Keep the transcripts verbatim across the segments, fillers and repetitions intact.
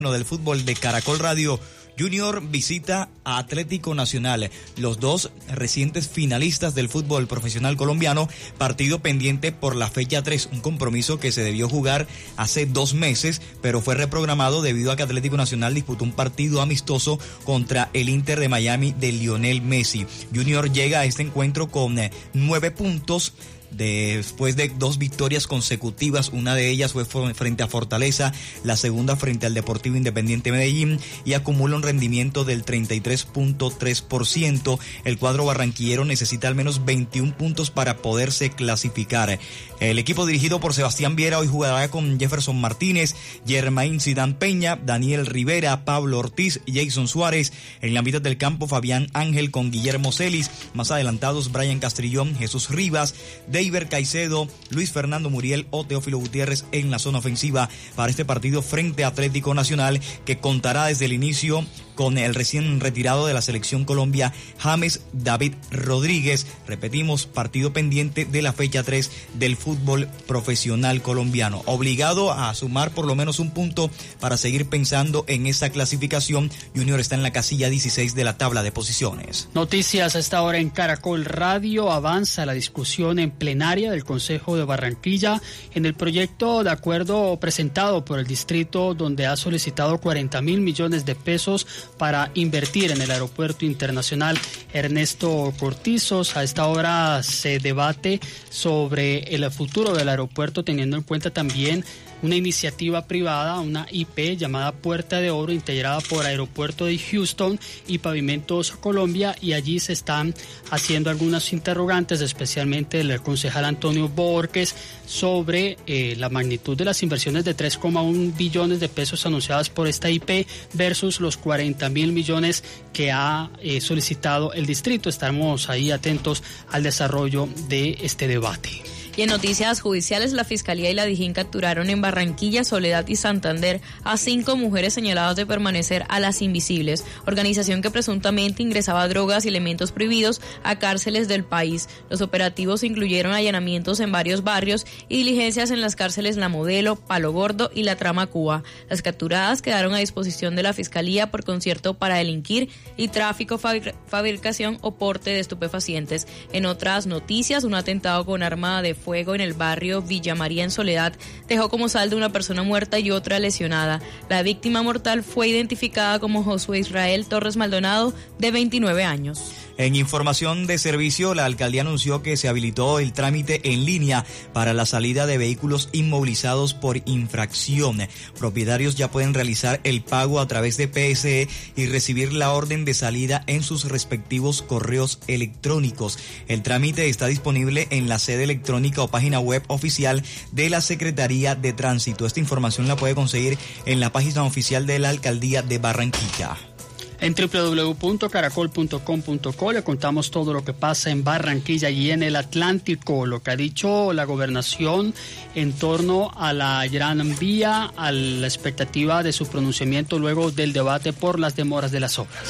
Del fútbol de Caracol Radio. Junior visita a Atlético Nacional, los dos recientes finalistas del fútbol profesional colombiano, partido pendiente por la fecha tres, un compromiso que se debió jugar hace dos meses, pero fue reprogramado debido a que Atlético Nacional disputó un partido amistoso contra el Inter de Miami de Lionel Messi. Junior llega a este encuentro con eh, nueve puntos, después de dos victorias consecutivas. Una de ellas fue frente a Fortaleza, la segunda frente al Deportivo Independiente Medellín, y acumula un rendimiento del treinta y tres punto tres por ciento. El cuadro barranquillero necesita al menos veintiún puntos para poderse clasificar. El equipo dirigido por Sebastián Viera hoy jugará con Jefferson Martínez, Germain Zidane Peña, Daniel Rivera, Pablo Ortiz, Jason Suárez. En la mitad del campo, Fabián Ángel con Guillermo Celis. Más adelantados, Brian Castrillón, Jesús Rivas, de Deiber Caicedo, Luis Fernando Muriel o Teófilo Gutiérrez en la zona ofensiva para este partido frente a Atlético Nacional, que contará desde el inicio con el recién retirado de la selección Colombia, James David Rodríguez. Repetimos, partido pendiente de la fecha tres del fútbol profesional colombiano. Obligado a sumar por lo menos un punto para seguir pensando en esa clasificación. Junior está en la casilla dieciséis de la tabla de posiciones. Noticias a esta hora en Caracol Radio. Avanza la discusión en plenaria del Consejo de Barranquilla en el proyecto de acuerdo presentado por el distrito, donde ha solicitado cuarenta mil millones de pesos para invertir en el aeropuerto internacional Ernesto Cortizos. A esta hora se debate sobre el futuro del aeropuerto, teniendo en cuenta también una iniciativa privada, una I P llamada Puerta de Oro, integrada por Aeropuerto de Houston y Pavimentos Colombia, y allí se están haciendo algunas interrogantes, especialmente el concejal Antonio Borges, sobre eh, la magnitud de las inversiones de tres coma uno billones de pesos anunciadas por esta I P versus los cuarenta mil millones que ha eh, solicitado el distrito. Estamos ahí atentos al desarrollo de este debate. Y en noticias judiciales, la Fiscalía y la DIJÍN capturaron en Barranquilla, Soledad y Santander a cinco mujeres señaladas de permanecer a las Invisibles, organización que presuntamente ingresaba drogas y elementos prohibidos a cárceles del país. Los operativos incluyeron allanamientos en varios barrios y diligencias en las cárceles La Modelo, Palo Gordo y La Trama Cuba. Las capturadas quedaron a disposición de la Fiscalía por concierto para delinquir y tráfico, fabricación o porte de estupefacientes. En otras noticias, un atentado con arma de fuego en el barrio Villa María en Soledad dejó como saldo una persona muerta y otra lesionada. La víctima mortal fue identificada como Josué Israel Torres Maldonado, de veintinueve años. En información de servicio, la alcaldía anunció que se habilitó el trámite en línea para la salida de vehículos inmovilizados por infracción. Propietarios ya pueden realizar el pago a través de P S E y recibir la orden de salida en sus respectivos correos electrónicos. El trámite está disponible en la sede electrónica o página web oficial de la Secretaría de Tránsito. Esta información la puede conseguir en la página oficial de la alcaldía de Barranquilla. En doble u doble u doble u punto caracol punto com punto co le contamos todo lo que pasa en Barranquilla y en el Atlántico, lo que ha dicho la gobernación en torno a la Gran Vía, a la expectativa de su pronunciamiento luego del debate por las demoras de las obras.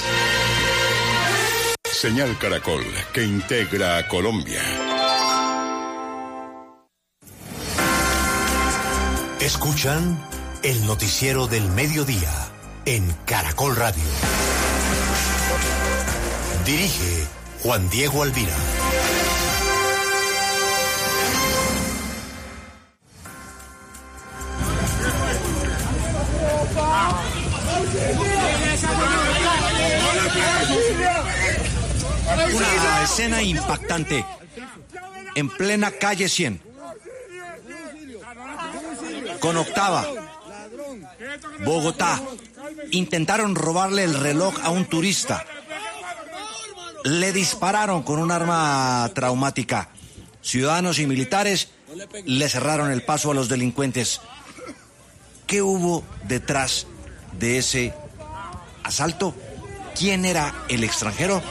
Señal Caracol, que integra a Colombia. Escuchan el noticiero del mediodía en Caracol Radio. Dirige Juan Diego Alvira. Una escena impactante en plena calle cien. Con Octava, Bogotá, intentaron robarle el reloj a un turista. Le dispararon con un arma traumática. Ciudadanos y militares le cerraron el paso a los delincuentes. ¿Qué hubo detrás de ese asalto? ¿Quién era el extranjero?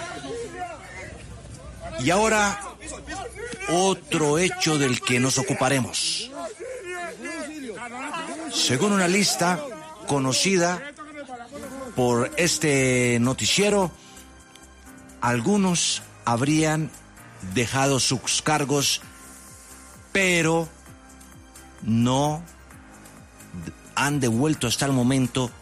Y ahora, otro hecho del que nos ocuparemos. Según una lista conocida por este noticiero, algunos habrían dejado sus cargos, pero no han devuelto hasta el momento